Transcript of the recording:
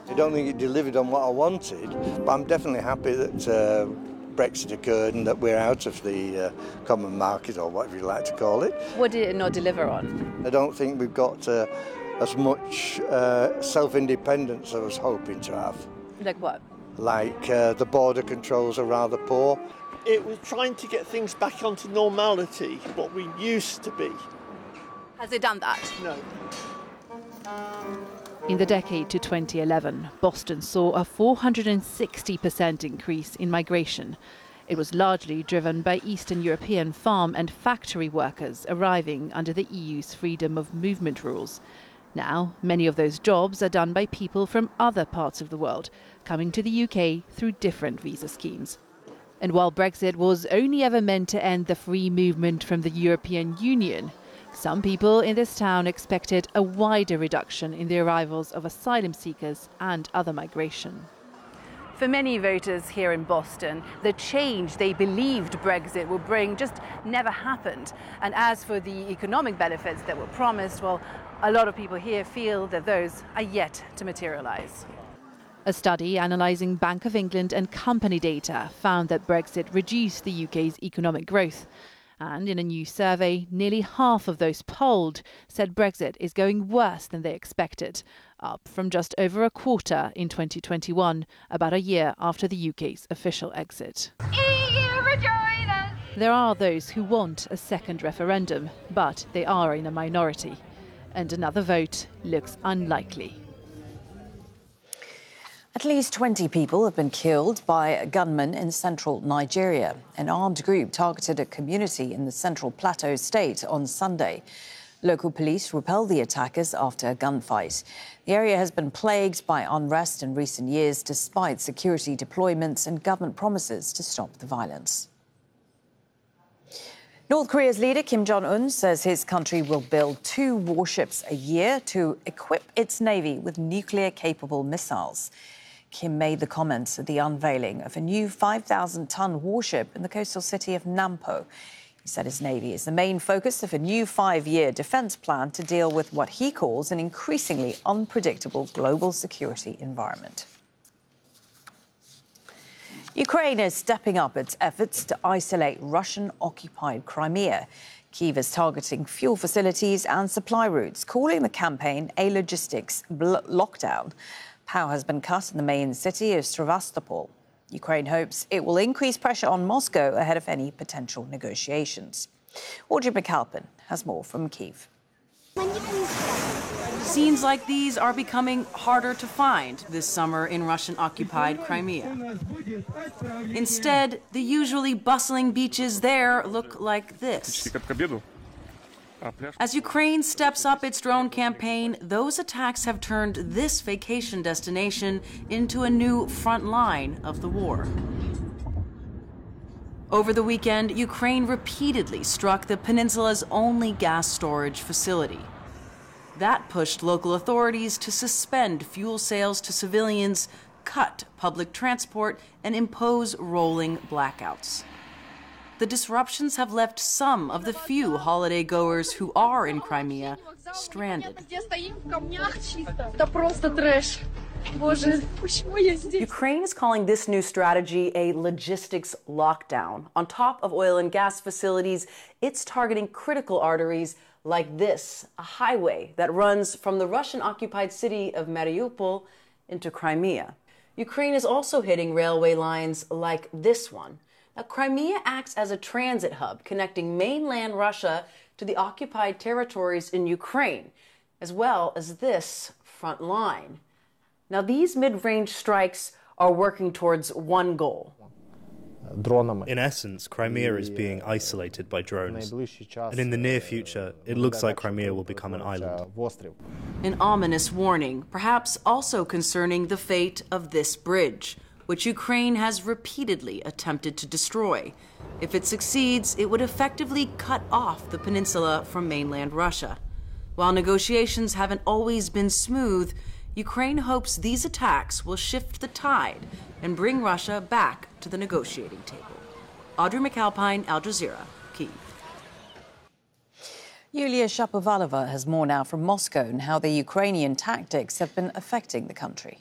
I don't think it delivered on what I wanted, but I'm definitely happy that Brexit occurred and that we're out of the common market, or whatever you like to call it. What did it not deliver on? I don't think we've got as much self-independence as I was hoping to have. Like what? Like the border controls are rather poor. It was trying to get things back onto normality, what we used to be. Has it done that? No. In the decade to 2011, Boston saw a 460% increase in migration. It was largely driven by Eastern European farm and factory workers arriving under the EU's freedom of movement rules. Now, many of those jobs are done by people from other parts of the world, coming to the UK through different visa schemes. And while Brexit was only ever meant to end the free movement from the European Union, some people in this town expected a wider reduction in the arrivals of asylum seekers and other migration. For many voters here in Boston, the change they believed Brexit would bring just never happened. And as for the economic benefits that were promised, well, a lot of people here feel that those are yet to materialise. A study analysing Bank of England and company data found that Brexit reduced the UK's economic growth. And in a new survey, nearly half of those polled said Brexit is going worse than they expected, up from just over a quarter in 2021, about a year after the UK's official exit. EU, rejoin us! There are those who want a second referendum, but they are in a minority. And another vote looks unlikely. At least 20 people have been killed by gunmen in central Nigeria. An armed group targeted a community in the Central Plateau state on Sunday. Local police repelled the attackers after a gunfight. The area has been plagued by unrest in recent years, despite security deployments and government promises to stop the violence. North Korea's leader Kim Jong-un says his country will build 2 warships a year to equip its navy with nuclear-capable missiles. Kim made the comments at the unveiling of a new 5,000-ton warship in the coastal city of Nampo. He said his navy is the main focus of a new 5-year defence plan to deal with what he calls an increasingly unpredictable global security environment. Ukraine is stepping up its efforts to isolate Russian-occupied Crimea. Kyiv is targeting fuel facilities and supply routes, calling the campaign a logistics lockdown. Power has been cut in the main city of Sevastopol. Ukraine hopes it will increase pressure on Moscow ahead of any potential negotiations. Audrey McAlpin has more from Kyiv. Scenes like these are becoming harder to find this summer in Russian-occupied Crimea. Instead, the usually bustling beaches there look like this. As Ukraine steps up its drone campaign, those attacks have turned this vacation destination into a new front line of the war. Over the weekend, Ukraine repeatedly struck the peninsula's only gas storage facility. That pushed local authorities to suspend fuel sales to civilians, cut public transport, and impose rolling blackouts. The disruptions have left some of the few holiday goers who are in Crimea stranded. Ukraine is calling this new strategy a logistics lockdown. On top of oil and gas facilities, it's targeting critical arteries like this, a highway that runs from the Russian-occupied city of Mariupol into Crimea. Ukraine is also hitting railway lines like this one. Now, Crimea acts as a transit hub connecting mainland Russia to the occupied territories in Ukraine, as well as this front line. Now, these mid-range strikes are working towards one goal. In essence, Crimea is being isolated by drones, and in the near future, it looks like Crimea will become an island. An ominous warning, perhaps also concerning the fate of this bridge, which Ukraine has repeatedly attempted to destroy. If it succeeds, it would effectively cut off the peninsula from mainland Russia. While negotiations haven't always been smooth, Ukraine hopes these attacks will shift the tide and bring Russia back to the negotiating table. Audrey McAlpine, Al Jazeera, Kyiv. Yulia Shapovalova has more now from Moscow on how the Ukrainian tactics have been affecting the country.